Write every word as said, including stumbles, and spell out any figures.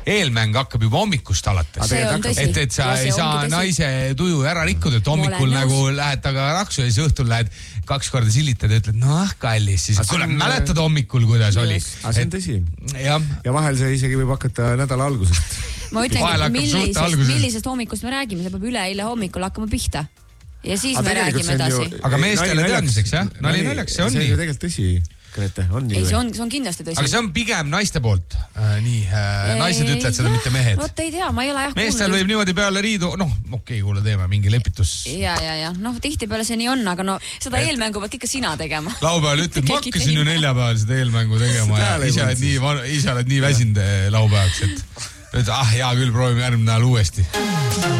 eelmäng hakkab juba hommikust alates. Et, et sa ei saa naise tuju ära rikkuda, et hommikul nagu lähed taga raksu ja siis õhtul lähed kaks korda sillitad ja ütled, noh kallis, siis kuule, mäletad hommikul, kuidas oli. Aga see on tõsi. Ja, ja vahel see isegi võib hakata nädala algusest. Ma ütlen, millisest, millisest hommikust me räägime, see peab üle eile hommikul hakkama pihta. Ja siis aga me räägime edasi. Ju... Aga meestele teadmiseks, jah? Nali naljaks, see on see nii. See on ju tegelikult tõsi, Grete, on nii. Ei, see on, see on kindlasti tõsi. Aga see on pigem naiste poolt. Äh, nii, äh, naised ei, ütlevad seda, jah, mitte mehed. Vot ei tea, ma ei ole jah kuulnud. Meestel võib niimoodi peale riidu, noh, okei, okay, kuule teeme mingi lepitus. Ja, ja, ja, noh, tihti peale see nii on, aga no seda et... eelmängu pead ikka sina tegema. Laupäeval ütled, ma hakkasin ju neljapäeval seda eelmängu tegema ja ise oled nii, ise oled nii väsinud laupäevaks, et, et ah, hea küll, proovime järgmine nädal uuesti.